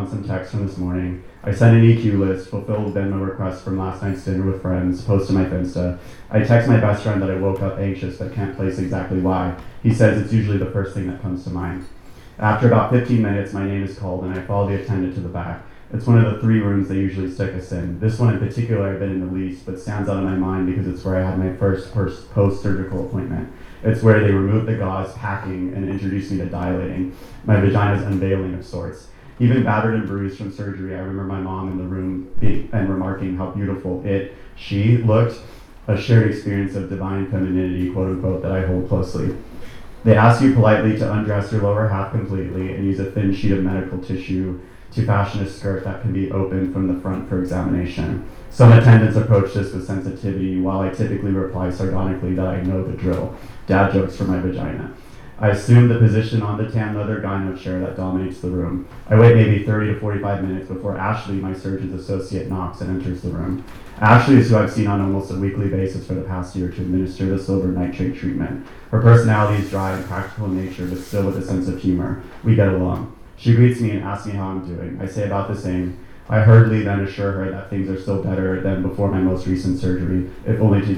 on some text from this morning. I sent an EQ list, fulfilled Venmo requests from last night's dinner with friends, posted my Finsta. I text my best friend that I woke up anxious but can't place exactly why. He says it's usually the first thing that comes to mind. After about 15 minutes, my name is called and I follow the attendant to the back. It's one of the 3 rooms they usually stick us in. This one in particular I've been in the least, but stands out in my mind because it's where I had my first post-surgical appointment. It's where they removed the gauze, packing, and introduced me to dilating. My vagina's unveiling of sorts. Even battered and bruised from surgery, I remember my mom in the room and remarking how beautiful she looked, a shared experience of divine femininity, quote unquote, that I hold closely. They ask you politely to undress your lower half completely and use a thin sheet of medical tissue to fashion a skirt that can be opened from the front for examination. Some attendants approach this with sensitivity, while I typically reply sardonically that I know the drill. Dad jokes for my vagina. I assume the position on the tan leather gyno chair that dominates the room. I wait maybe 30 to 45 minutes before Ashley, my surgeon's associate, knocks and enters the room. Ashley is who I've seen on almost a weekly basis for the past year to administer the silver nitrate treatment. Her personality is dry and practical in nature, but still with a sense of humor. We get along. She greets me and asks me how I'm doing. I say about the same. I hurriedly then assure her that things are still better than before my most recent surgery, if only to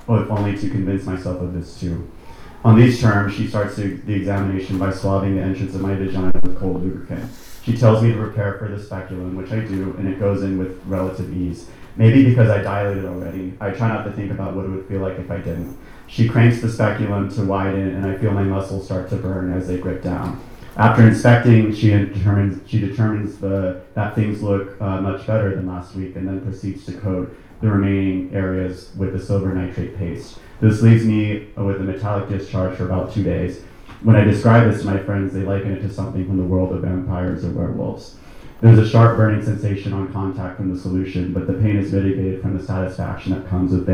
convince myself of this too. On these terms, she starts the examination by swabbing the entrance of my vagina with cold lubricant. She tells me to prepare for the speculum, which I do, and it goes in with relative ease. Maybe because I dilated already, I try not to think about what it would feel like if I didn't. She cranks the speculum to widen, and I feel my muscles start to burn as they grip down. After inspecting, she determines that things look much better than last week, and then proceeds to coat the remaining areas with the silver nitrate paste. This leaves me with a metallic discharge for about 2 days. When I describe this to my friends, they liken it to something from the world of vampires or werewolves. There's a sharp burning sensation on contact from the solution, but the pain is mitigated from the satisfaction that comes with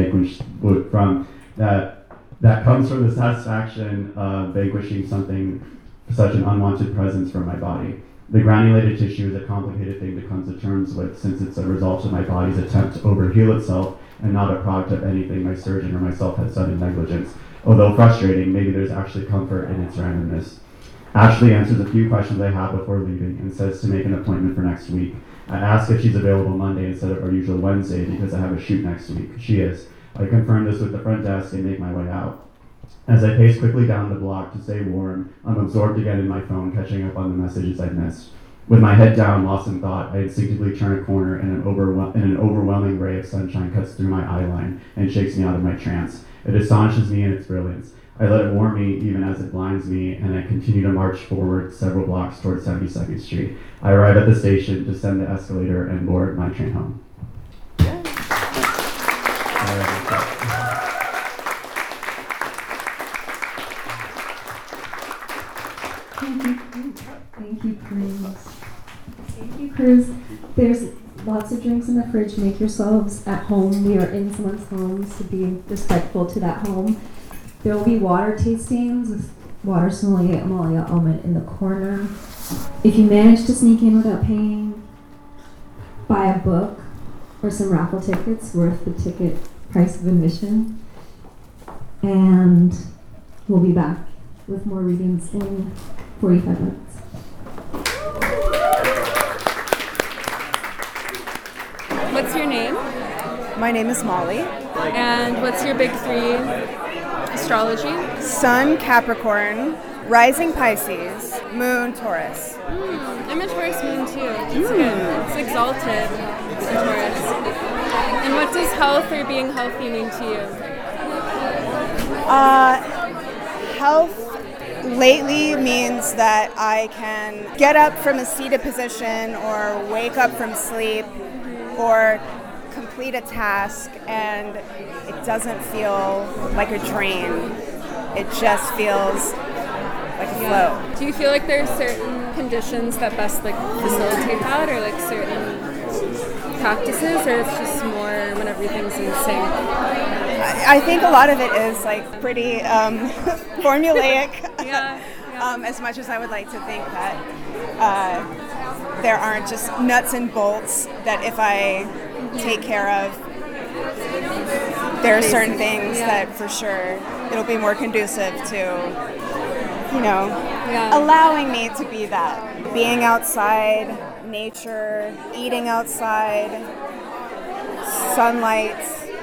vanquishing something, such an unwanted presence from my body. The granulated tissue is a complicated thing to come to terms with, since it's a result of my body's attempt to overheal itself and not a product of anything my surgeon or myself has done in negligence. Although frustrating, maybe there's actually comfort in its randomness. Ashley answers a few questions I have before leaving and says to make an appointment for next week. I ask if she's available Monday instead of our usual Wednesday because I have a shoot next week. She is. I confirm this with the front desk and make my way out. As I pace quickly down the block to stay warm, I'm absorbed again in my phone, catching up on the messages I've missed. With my head down, lost in thought, I instinctively turn a corner and an overwhelming ray of sunshine cuts through my eye line and shakes me out of my trance. It astonishes me in its brilliance. I let it warm me even as it blinds me, and I continue to march forward several blocks towards 72nd Street. I arrive at the station, descend the escalator, and board my train home. Thank you, Cruz. Thank you, Cruz. There's lots of drinks in the fridge. Make yourselves at home. We are in someone's home, so be respectful to that home. There will be water tastings with water sommelier Amalia Almond in the corner. If you manage to sneak in without paying, buy a book or some raffle tickets worth the ticket price of admission. And we'll be back with more readings in 45 minutes. What's your name? My name is Molly. And what's your big 3 astrology? Sun, Capricorn, rising Pisces, moon, Taurus. I'm a Taurus moon too. It's good. It's exalted in Taurus. And what does health or being healthy mean to you? Health lately means that I can get up from a seated position or wake up from sleep or complete a task and it doesn't feel like a drain. It just feels like a flow. Do you feel like there are certain conditions that best facilitate that, or certain practices, or it's just more when everything's in sync? I think a lot of it is pretty formulaic. Yeah. As much as I would like to think that there aren't just nuts and bolts that if I take care of, there are certain things that for sure it'll be more conducive to, allowing me to be that. Being outside, nature, eating outside, sunlight,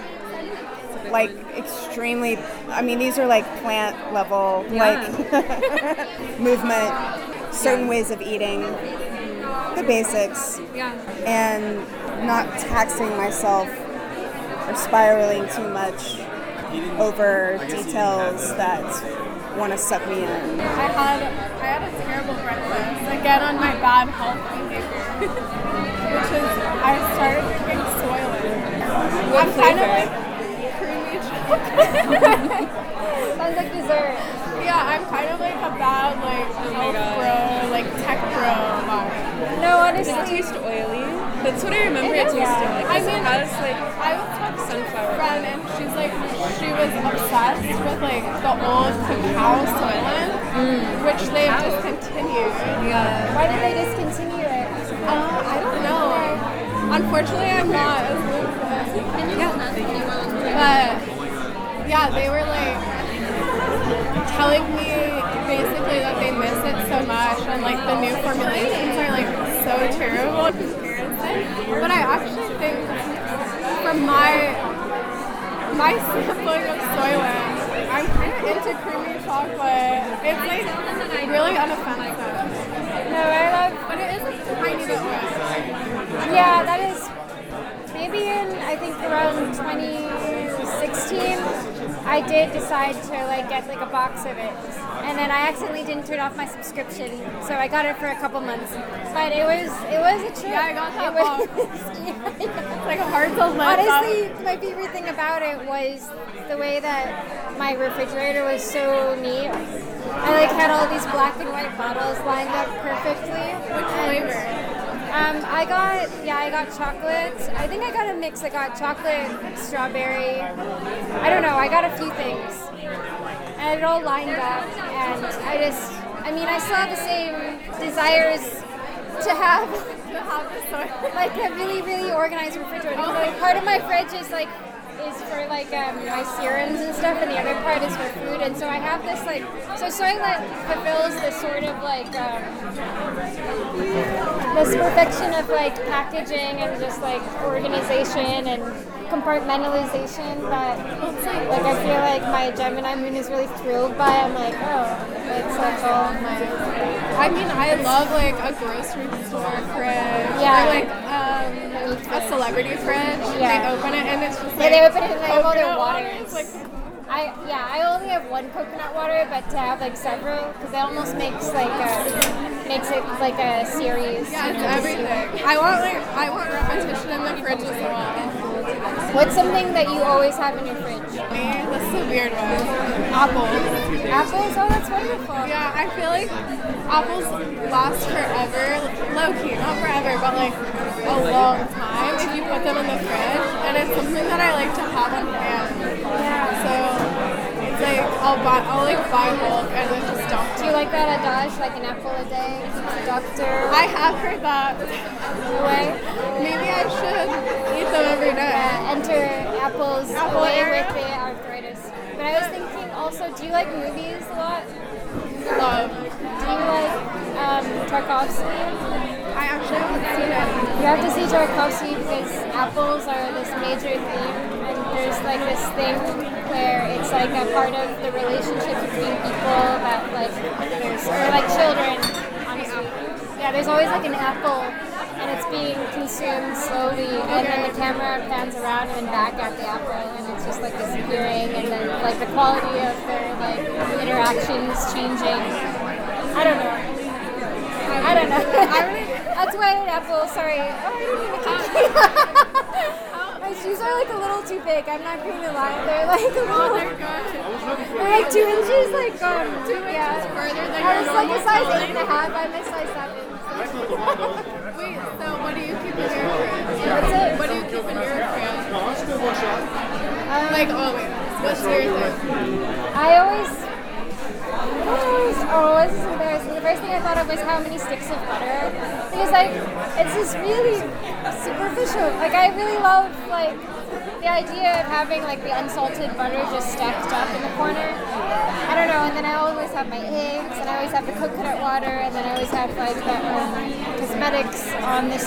like extremely, I mean, these are like plant level, like movement, certain ways of eating, the basics, and not taxing myself or spiraling too much over details that want to suck me in. I had a terrible breakfast, again on my bad health behavior, which is I started drinking Soylent. I'm kind of like creamy chocolate. Sounds like dessert. Yeah, I'm kind of like a bad like health bro, like tech bro vibe. No, honestly. Does it taste oily? That's what I remember it tasting like. I mean, it has like I was talking to sunflower a friend and she's like, she was obsessed with like the old cacao Soylent, which they've discontinued. Yeah. Why did they discontinue it? I don't know. Unfortunately, I'm not as lucid. But yeah, they were like telling me basically that they miss it so much and like the new formulations are like so terrible in comparison. But I actually think from my sampling of Soylent, I'm kind of into creamy chocolate. It's like really unoffensive. No, I love. But it is a tiny bit rich. Yeah, that is. Maybe in, I think around 2016, I did decide to like get like a box of it. And then I accidentally didn't turn off my subscription, so I got it for a couple months. But it was a trip. Yeah, I got that box. It's like hard to live. Honestly, my favorite thing about it was the way that my refrigerator was so neat. I like had all these black and white bottles lined up perfectly. Which flavor? I got chocolate. I think I got a mix. I got chocolate, strawberry. I don't know. I got a few things. And it all lined up. And I still have the same desires to have like a really, really organized refrigerator. So like, part of my fridge is for like my serums and stuff, and the other part is for food. And so I have this like, so Soylent fulfills this sort of like this perfection of like packaging and just like organization and compartmentalization that like I feel like my Gemini moon is really thrilled by. I'm like, oh, it's like all my. I mean, I love like a grocery store fridge. Yeah. Or like a celebrity fridge. Yeah. They open it and it's just Yeah, like they open it and they have all their coconut water. waters. It's like, I only have one coconut water, but to have like several, because it almost makes it like a series. yeah, you it's know, everything. I want repetition in the fridge as well. What's something that you always have in your fridge? This is a weird one. Apples. Apples? Oh, that's wonderful. Yeah, I feel like apples last forever. Low key, not forever, but like a long time if you put them in the fridge. And it's something that I like to have on hand. Yeah. So it's like I'll buy bulk and then just dump. Do you like that adage, like an apple a day? Doctor. I have heard that. Away. Maybe I should eat them every day. Enter apples Apple away area? with the arthritis. But I was thinking also, do you like movies a lot? Love. Do you like Tarkovsky? I actually haven't seen it. You have to see Tarkovsky because apples are this major theme, and there's like this thing where it's like a part of the relationship between people that like children, honestly. Yeah, there's always like an apple, and it's being consumed slowly, and then the camera pans around and then back at the apple, and it's just like disappearing, and then like the quality of their like interactions changing. I don't know. That's why an apple. Sorry. Oh, I didn't mean to kick you. My shoes are like a little too big. I'm not going to lie. They're like a little. They're good. They're like 2 inches. Like 2 inches further than I your was like a normal size size. 8.5. I'm a size 7. Wait, so what do you keep in your fridge? What's it? What do you keep in your fridge? Like always. What's your thing? I always. Oh, this is embarrassing. The first thing I thought of was how many sticks of butter. Because, like, it's just really superficial. Like, I really love, like, The idea of having like the unsalted butter just stacked up in the corner, I don't know. And then I always have my eggs, and I always have the coconut water, and then I always have like the cosmetics on this